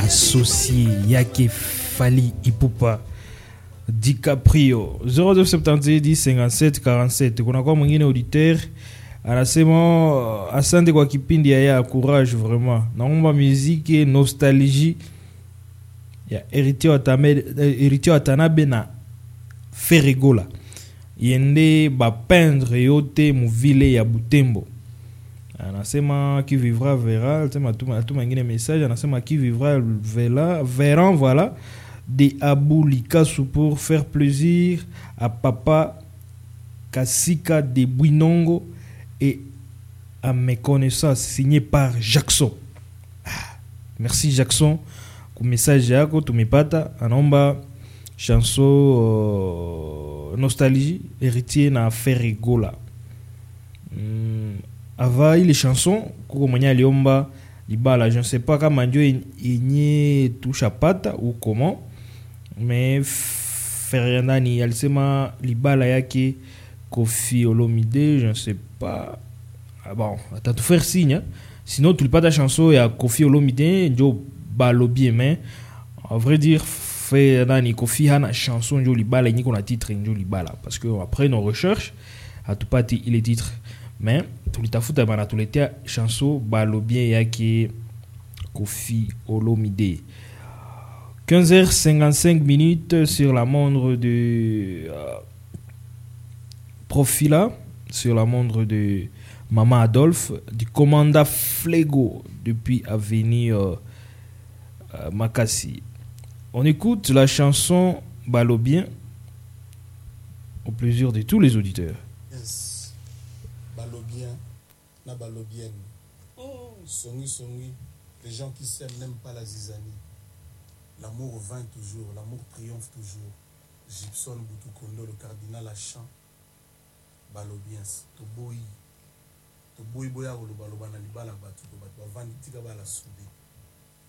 associé yake Fally Ipupa DiCaprio 0970 10 57 47. Kuna kwa mwingine auditeur anasema asante kwa kipindi ya courage vraiment. Naomba muziki nostalgie ya Héritier Watanabe na Ferregola yende ba peindre yote muvile ya Butembo. Anasema qui vivra verra. Anasema atuma ingine message. Anasema qui vivra verra voilà de Abou Likasu pour faire plaisir à papa Kasika de Bouinongo et à mes connaissances, signé par Jackson. Merci Jackson pour message yako tumepata. Anaomba chanson nostalgie Héritier na Ferregola. Ava ile chanson kuko mwenye aliomba libala, je ne sais pas kama ndio yenye tushapata ou comment, mais Fernandani alisema libala yake Koffi Olomide, je ne sais pas. Ah bon, attends tu faire signe, sinon tulipata chanson ya Koffi Olomide ndio balo bien, mais en vrai dire Fernandani Koffi hana chanson ndio libala yenye kuna titre ndio libala, parce que après nos recherches hatupati ile titre, mais tulitafuta bana tuletea chanson balo bien yake Koffi Olomide. 15h55 sur la montre de Profila, sur la montre de Maman Adolphe, du commandant Flego depuis Avenue Makassi. On écoute la chanson Balo bien au plaisir de tous les auditeurs. Yes. Balo bien, na balo bien. Oh, songi, les gens qui s'aiment n'aiment pas la zizanie. L'amour vainc toujours, l'amour triomphe toujours. Gibson Boutukondo, le cardinal Achan. Balo bien, Toboy boya lo balo bana libala batu to batu bavandi tika bala soudé.